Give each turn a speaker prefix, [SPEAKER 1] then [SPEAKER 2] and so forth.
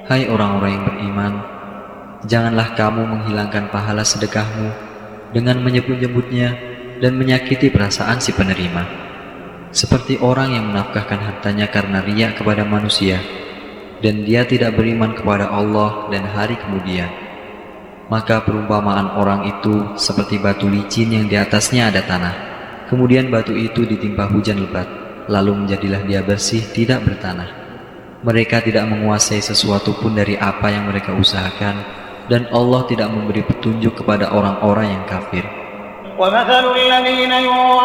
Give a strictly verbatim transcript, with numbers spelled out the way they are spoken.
[SPEAKER 1] Hai orang-orang yang beriman, janganlah kamu menghilangkan pahala sedekahmu dengan menyebut-nyebutnya dan menyakiti perasaan si penerima, seperti orang yang menafkahkan hartanya karena riya kepada manusia, dan dia tidak beriman kepada Allah dan hari kemudian. Maka perumpamaan orang itu seperti batu licin yang di atasnya ada tanah. Kemudian batu itu ditimpa hujan lebat, lalu menjadilah dia bersih, tidak bertanah. Mereka tidak menguasai sesuatu pun dari apa yang mereka usahakan, dan Allah tidak memberi petunjuk kepada orang-orang yang kafir.